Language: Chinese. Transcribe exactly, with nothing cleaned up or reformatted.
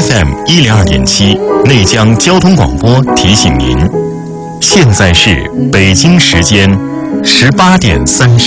F M 一零二点七内江交通广播提醒您，现在是北京时间十八点三十。